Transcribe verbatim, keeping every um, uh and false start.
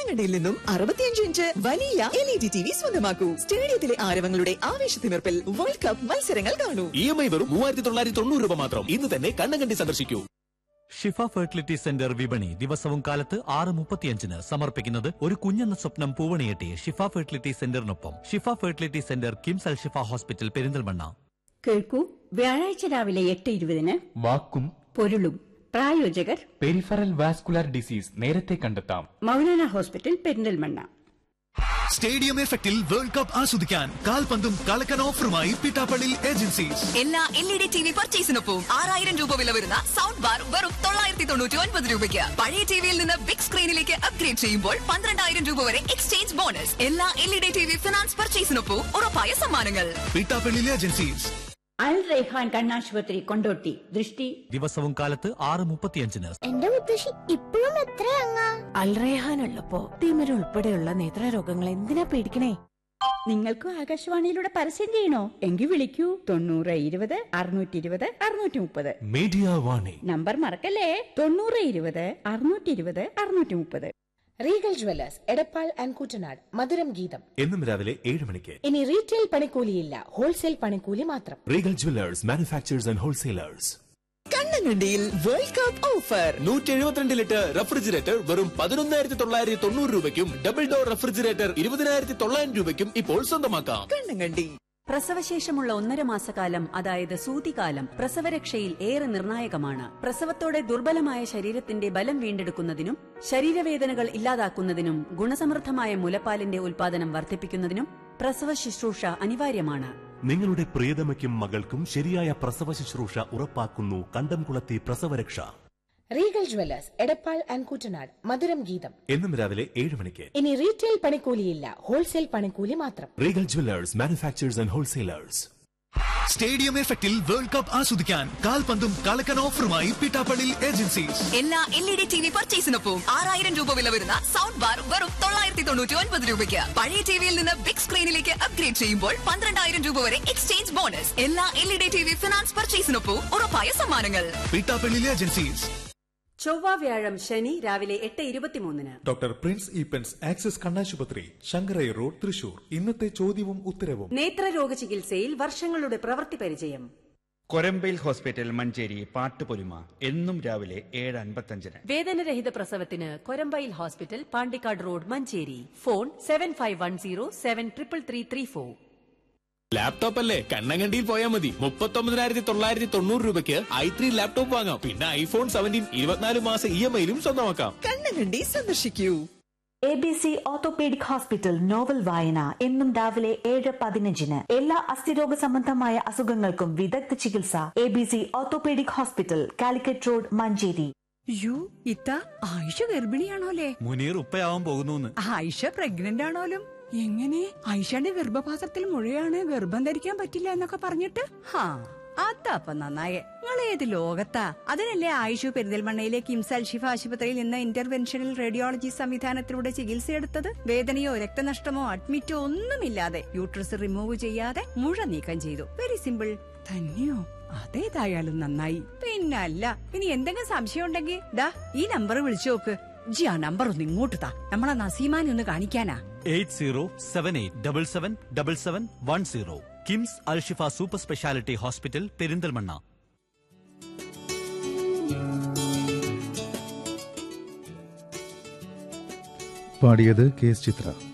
കണ്ണങ്കണ്ടിയിൽ നിന്നും അറുപത്തിയഞ്ച് ഇഞ്ച് വലിയ L E D T V സ്വന്തമാക്കൂ. സ്റ്റേഡിയത്തിലെ ആരവങ്ങളുടെ ആവേശത്തിമിർപ്പിൽ വേൾഡ് കപ്പ് മത്സരങ്ങൾ കാണൂ. ഇ എം ഐ വെറും മൂവായിരത്തി തൊള്ളായിരത്തി തൊണ്ണൂറ് രൂപ മാത്രം. ഇന്ന് തന്നെ കണ്ണങ്കണ്ടി സന്ദർശിക്കൂ. ഷിഫ ഫെർട്ടിലിറ്റി സെന്റർ വിപണി ദിവസവും കാലത്ത് ആറ് മുപ്പത്തിയഞ്ചിന് സമർപ്പിക്കുന്നത് ഒരു കുഞ്ഞെന്ന സ്വപ്നം പൂവണിയെട്ടി ഷിഫ ഫെർട്ടിലിറ്റി സെന്ററിനൊപ്പം. ഷിഫ ഫെർട്ടിലിറ്റി സെന്റർ കിംസ് അൽ ഷിഫ ഹോസ്പിറ്റൽ പെരിന്തൽമണ്ണ. കേൾക്കൂ, വ്യാഴാഴ്ച രാവിലെ എട്ട് ഇരുപതിന് വാക്കും പൊരുളും. പ്രായോജകർ പെരിഫറൽ വാസ്കുലർ ഡിസീസ് നേരത്തെ കണ്ടെത്താം. മൗലാന ഹോസ്പിറ്റൽ പെരിന്തൽമണ്ണ. സ്റ്റേഡിയം എഫക്റ്റിൽ വേൾഡ് കപ്പ് ആസ്വദിക്കാൻ കാൽപന്തും കളക്കൻ ഓഫറുമായി പിട്ടാപ്പള്ളി ഏജൻസീസ്. എല്ലാ L E D T V പർച്ചേസിനൊപ്പം ആറായിരം രൂപ വില വരുന്ന സൗണ്ട് ബാർ വെറും തൊള്ളായിരത്തി തൊണ്ണൂറ്റി ഒൻപത് രൂപയ്ക്ക്. പഴയ ടിവിയിൽ നിന്ന് ബിഗ് സ്ക്രീനിലേക്ക് അപ്ഗ്രേഡ് ചെയ്യുമ്പോൾ പന്ത്രണ്ടായിരം രൂപ വരെ എക്സ്ചേഞ്ച് ബോണസ്. എല്ലാ L E D T V finance പർച്ചേസിനൊപ്പം ഉറപ്പായ സമ്മാനങ്ങൾ. പിട്ടാപ്പള്ളി ഏജൻസീസ്. അൽ റൈഹാൻ കണ്ണാശുപത്രി കൊണ്ടോട്ടി. ദൃഷ്ടി ദിവസവും കാലത്ത് ആറ് മുപ്പത്തിയഞ്ചിന്. എന്റെ മുത്തശ്ശി ഇപ്പോഴും എത്രയങ്ങാ? അൽ റൈഹാൻ ഉള്ളപ്പോ തിമിര ഉൾപ്പെടെയുള്ള നേത്രരോഗങ്ങൾ എന്തിനാ പേടിക്കണേ? നിങ്ങൾക്കും ആകാശവാണിയിലൂടെ പരസ്യം ചെയ്യണോ? എങ്കിൽ വിളിക്കൂ തൊണ്ണൂറ് ഇരുപത് അറുന്നൂറ്റി ഇരുപത് അറുന്നൂറ്റി മുപ്പത്. മീഡിയ വാണി നമ്പർ മറക്കല്ലേ. തൊണ്ണൂറ് ഇരുപത് അറുന്നൂറ്റി ഇരുപത് അറുന്നൂറ്റി മുപ്പത്. Regal Jewellers Edappal and Koottanad. മധുരം ഗീതം എന്നും രാവിലെ ഏഴ് മണിക്ക്. ഇനി റീറ്റെയിൽ പണിക്കൂലിയില്ല, ഹോൾസെയിൽ പണിക്കൂലി മാത്രം. Regal Jewellers manufacturers and wholesalers. കണ്ണങ്കണ്ടിയിൽ world cup offer. നൂറ്റി എഴുപത്തിരണ്ട് ലിറ്റർ റെഫ്രിജറേറ്റർ വെറും പതിനൊന്നായിരത്തി തൊള്ളായിരത്തി തൊണ്ണൂറ് രൂപയ്ക്കും ഡബിൾ ഡോർ റെഫ്രിജറേറ്റർ ഇരുപതിനായിരത്തി തൊള്ളായിരം രൂപയ്ക്കും ഇപ്പോൾ സ്വന്തമാക്കാം. കണ്ണങ്കണ്ടി. പ്രസവശേഷമുള്ള ഒന്നര മാസക്കാലം, അതായത് സൂതികാലം, പ്രസവരക്ഷയിൽ ഏറെ നിർണായകമാണ്. പ്രസവത്തോടെ ദുർബലമായ ശരീരത്തിന്റെ ബലം വീണ്ടെടുക്കുന്നതിനും ശരീരവേദനകൾ ഇല്ലാതാക്കുന്നതിനും ഗുണസമൃദ്ധമായ മുലപ്പാലിന്റെ ഉൽപാദനം വർദ്ധിപ്പിക്കുന്നതിനും പ്രസവ ശുശ്രൂഷ അനിവാര്യമാണ്. നിങ്ങളുടെ പ്രിയതമയ്ക്കും മകൾക്കും ശരിയായ പ്രസവ ശുശ്രൂഷ ഉറപ്പാക്കുന്നു കണ്ടംകുളത്തി പ്രസവരക്ഷ. Regal Jewellers Edappal and Koottanad. മധുരം ഗീതം എന്നും രാവിലെ ഏഴ് മണിക്ക്. ഇനി റീറ്റെയിൽ പണിക്കൂലിയില്ല, ഹോൾസെയിൽ പണിക്കൂലി മാത്രം. Regal Jewellers manufacturers and wholesalers. Stadium എഫക്റ്റിൽ വേൾഡ് കപ്പ് ആസ്വദിക്കാൻ കാൽപന്തും കളക്കൻ ഓഫറുമായി പിട്ടാപ്പള്ളി ഏജൻസീസ്. എല്ലാ L E D T V പർച്ചേസിനൊപ്പം ആറായിരം രൂപ വില വരുന്ന സൗണ്ട് ബാർ വെറും തൊള്ളായിരത്തി തൊണ്ണൂറ്റി ഒൻപത് രൂപയ്ക്ക്. പഴയ ടിവിയിൽ നിന്ന് ബിഗ് സ്ക്രീനിലേക്ക് അപ്ഗ്രേഡ് ചെയ്യുമ്പോൾ പന്ത്രണ്ടായിരം രൂപ വരെ എക്സ്ചേഞ്ച് ബോണസ്. എല്ലാ L E D T V finance പർച്ചേസിനൊപ്പം ഉറപ്പായ സമ്മാനങ്ങൾ. പിട്ടാപ്പള്ളി ഏജൻസീസ്. ചൊവ്വ വ്യാഴം ശനി രാവിലെ എട്ട് ഇരുപത്തിമൂന്നിന്. ഡോക്ടർ പ്രിൻസ് ഈപ്പൻസ് ആക്സിസ് കണ്ണാശുപത്രി, ശങ്കരൈ റോഡ്, തൃശൂർ. ഇന്നത്തെ ചോദ്യവും ഉത്തരവും. നേത്രരോഗ ചികിത്സയിൽ വർഷങ്ങളുടെ പ്രവൃത്തി പരിചയം. കൊരമ്പയിൽ ഹോസ്പിറ്റൽ മഞ്ചേരി പാട്ടുപൊലിമ എന്നും രാവിലെ ഏഴ് അൻപത്തഞ്ചിന്. വേദനരഹിത പ്രസവത്തിന് Korambayil hospital, Pandikkad road, Manjeri. Phone seven five one zero seven triple three three four. Laptop അല്ലേ, കണ്ണങ്കണ്ടിയിൽ പോയാൽ മതി. മുപ്പത്തി ഒമ്പതിനായിരത്തി തൊള്ളായിരത്തി തൊണ്ണൂറ് രൂപയ്ക്ക് ഐ ത്രീ ലാപ്ടോപ്പ് വാങ്ങാം. പിന്നെ ഐഫോൺ സെവൻറ്റീൻ ഇരുപത്തിനാല് മാസം ഇ എം ഐയിലും സ്വന്തമാക്കാം. കണ്ണങ്കണ്ടി സന്ദർശിക്കൂ. A B C orthopaedic hospital novel വായന എന്നും രാവിലെ ഏഴ് പതിനഞ്ചിന്. എല്ലാ അസ്ഥിരോഗ സംബന്ധമായ അസുഖങ്ങൾക്കും വിദഗ്ധ ചികിത്സ. A B C orthopaedic hospital, Calicut road, Manjeri. U ഇത്ത ആയിഷ ഗർഭിണിയാണോലേ? മുനീർ ഉപ്പയാവാൻ പോകുന്നു. ആയിഷ പ്രഗ്നന്റ് ആണോലും? എങ്ങനെ? ആയിഷയുടെ ഗർഭപാത്രത്തിൽ മുഴയാണ്, ഗർഭം ധരിക്കാൻ പറ്റില്ല എന്നൊക്കെ പറഞ്ഞിട്ട്. ഹാ, അതപ്പ നന്നായേ. നിങ്ങൾ ഏത് ലോകത്താ? അതിനല്ലേ ആയിഷു പെരിന്തൽമണ്ണയിലെ കിംസ് അൽ ഷിഫ ആശുപത്രിയിൽ നിന്ന് ഇന്റർവെൻഷണൽ റേഡിയോളജി സംവിധാനത്തിലൂടെ ചികിത്സയെടുത്തത്. വേദനയോ രക്തനഷ്ടമോ അഡ്മിറ്റോ ഒന്നുമില്ലാതെ യൂട്രസ് റിമൂവ് ചെയ്യാതെ മുഴ നീക്കം ചെയ്തു. Very simple. തന്നെയോ? അതേതായാലും നന്നായി. പിന്നല്ല, ഇനി എന്തെങ്കിലും സംശയം ഉണ്ടെങ്കിൽ ദാ ഈ നമ്പർ വിളിച്ചു നോക്ക്. ജി ആ നമ്പർ ഒന്ന് ഇങ്ങോട്ട് താ, നമ്മളെ നസീമാനെ ഒന്ന് കാണിക്കാനാ. Eight zero seven eight double seven double seven one zero. KIMS Alshifa super speciality hospital, Perinthalmanna. പാടിയത് കെ എസ് ചിത്ര.